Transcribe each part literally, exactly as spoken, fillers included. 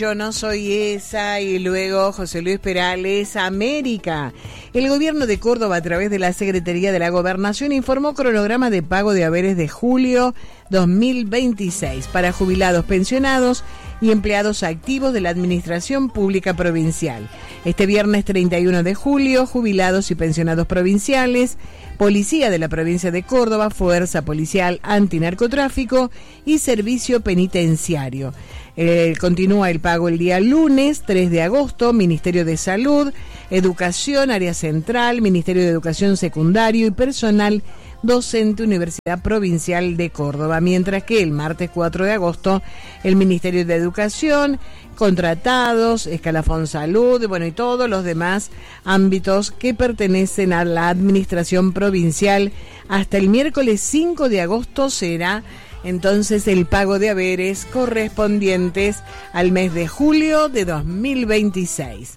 Yo no soy esa, y luego José Luis Perales, América. El gobierno de Córdoba, a través de la Secretaría de la Gobernación, informó cronograma de pago de haberes de julio dos mil veintiséis para jubilados, pensionados y empleados activos de la Administración Pública Provincial. Este viernes treinta y uno de julio, jubilados y pensionados provinciales, Policía de la Provincia de Córdoba, Fuerza Policial Antinarcotráfico y Servicio Penitenciario. Eh, continúa el pago el día lunes tres de agosto, Ministerio de Salud, Educación, Área Central, Ministerio de Educación Secundario y Personal Docente, Universidad Provincial de Córdoba, mientras que el martes cuatro de agosto, el Ministerio de Educación, contratados, Escalafón Salud, bueno, y todos los demás ámbitos que pertenecen a la Administración Provincial. Hasta el miércoles cinco de agosto será entonces el pago de haberes correspondientes al mes de julio de dos mil veintiséis.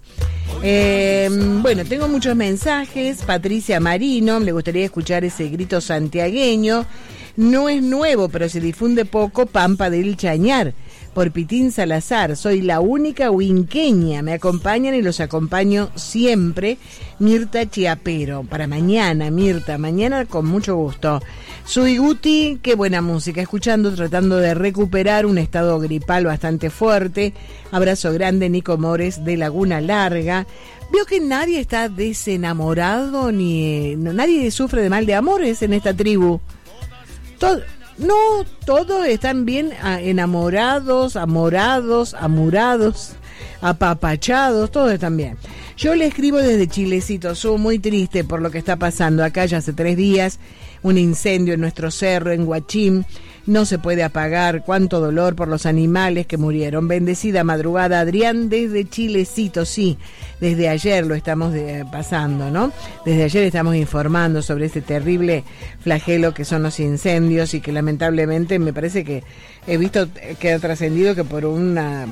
Eh, bueno, tengo muchos mensajes. Patricia Marino, le gustaría escuchar ese grito santiagueño. No es nuevo, pero se difunde poco. Pampa del Chañar, por Pitín Salazar. Soy la única huinqueña, me acompañan y los acompaño siempre. Mirta Chiapero, para mañana, Mirta, mañana con mucho gusto. Soy Guti, qué buena música, escuchando, tratando de recuperar un estado gripal bastante fuerte. Abrazo grande, Nico Mores de Laguna Larga. Veo que nadie está desenamorado, ni nadie sufre de mal de amores en esta tribu. Todo, no, todos están bien enamorados, amorados, amurados, apapachados, todos están bien. Yo le escribo desde Chilecito, soy muy triste por lo que está pasando acá ya hace tres días, un incendio en nuestro cerro, en Huachín, no se puede apagar, cuánto dolor por los animales que murieron. Bendecida madrugada, Adrián, desde Chilecito, sí, desde ayer lo estamos de, pasando, ¿no? Desde ayer estamos informando sobre este terrible flagelo que son los incendios y que lamentablemente me parece que he visto que ha trascendido que por una,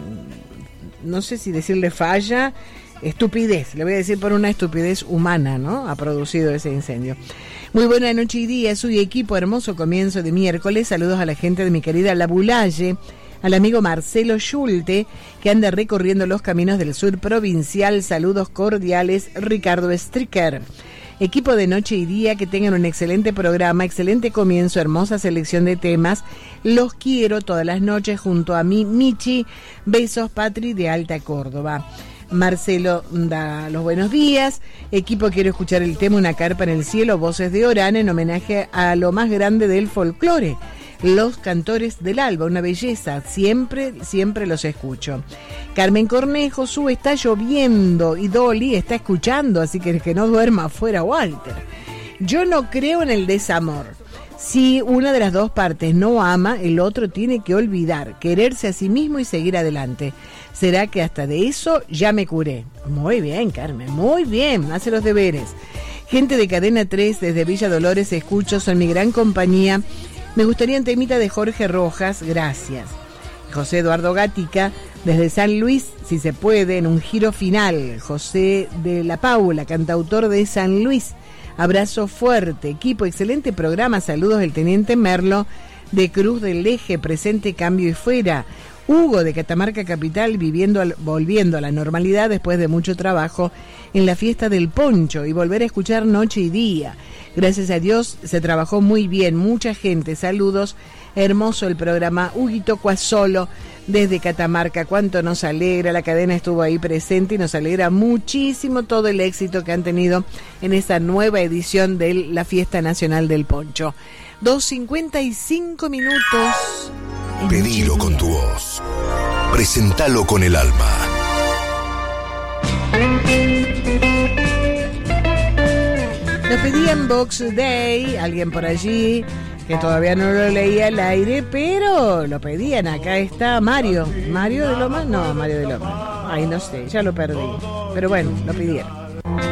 no sé si decirle falla, estupidez, le voy a decir por una estupidez humana, ¿no? Ha producido ese incendio. Muy buena noche y día, soy equipo, hermoso comienzo de miércoles. Saludos a la gente de mi querida La Bulalle, al amigo Marcelo Schulte, que anda recorriendo los caminos del sur provincial. Saludos cordiales, Ricardo Stricker. Equipo de noche y día, que tengan un excelente programa, excelente comienzo, hermosa selección de temas. Los quiero todas las noches junto a mí, Michi. Besos, Patri de Alta Córdoba. Marcelo da los buenos días. Equipo, quiero escuchar el tema Una carpa en el cielo, voces de Orán, en homenaje a lo más grande del folclore, los cantores del alba, una belleza, siempre, siempre los escucho. Carmen Cornejo, su está lloviendo y Dolly está escuchando, así que que no duerma afuera, Walter. Yo no creo en el desamor. Si una de las dos partes no ama, el otro tiene que olvidar, quererse a sí mismo y seguir adelante. ¿Será que hasta de eso ya me curé? Muy bien, Carmen, muy bien, hace los deberes. Gente de Cadena tres desde Villa Dolores, escucho, son mi gran compañía. Me gustaría un temita de Jorge Rojas, gracias. José Eduardo Gatica, desde San Luis, si se puede, en un giro final. José de la Paula, cantautor de San Luis. Abrazo fuerte, equipo, excelente programa. Saludos del Teniente Merlo de Cruz del Eje, presente, cambio y fuera. Hugo de Catamarca Capital, viviendo al, volviendo a la normalidad después de mucho trabajo en la fiesta del poncho y volver a escuchar noche y día. Gracias a Dios se trabajó muy bien, mucha gente. Saludos, hermoso el programa. Huguito Cuasolo desde Catamarca, cuánto nos alegra, la cadena estuvo ahí presente y nos alegra muchísimo todo el éxito que han tenido en esta nueva edición de la Fiesta Nacional del Poncho. dos cincuenta y cinco minutos. Pedilo con tu voz, presentalo con el alma. Nos pedían Box Day, alguien por allí que todavía no lo leía al aire, pero lo pedían. Acá está Mario. ¿Mario de Loma? No, Mario de Loma. Ay, no sé, ya lo perdí. Pero bueno, lo pidieron.